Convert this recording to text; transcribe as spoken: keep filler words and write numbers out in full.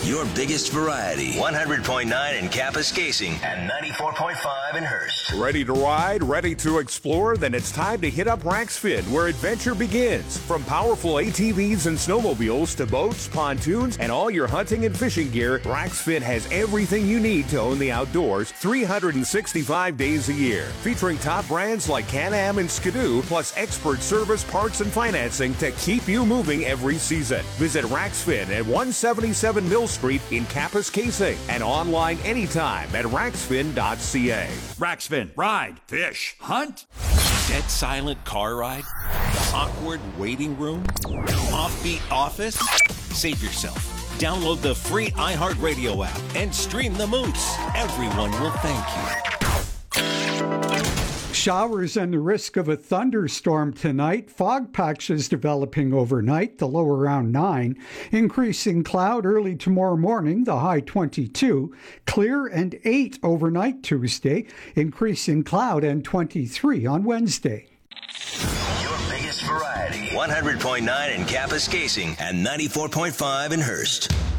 your biggest variety. one hundred point nine in Kapuskasing and ninety-four point five in Hearst. Ready to ride? Ready to explore? Then it's time to hit up Raxfin, where adventure begins. From powerful A T Vs and snowmobiles to boats, pontoons, and all your hunting and fishing gear, Raxfin has everything you need to own the outdoors three hundred sixty-five days a year. Featuring top brands like Can-Am and Skidoo, plus expert service, parts, and financing to keep you moving every season. Visit Raxfin at one seventy-seven Mill Street in Kapuskasing and online anytime at raxfin dot c a. Raxfin. Ride, fish, hunt. Dead silent car ride? Awkward waiting room? Offbeat office? Save yourself. Download the free iHeartRadio app and stream the Moose. Everyone will thank you. Showers and the risk of a thunderstorm tonight. Fog patches developing overnight, the low around nine. Increasing cloud early tomorrow morning, the high twenty-two. Clear and eight overnight Tuesday. Increasing cloud and twenty-three on Wednesday. Your biggest variety. one hundred point nine in Kapuskasing and ninety-four point five in Hearst.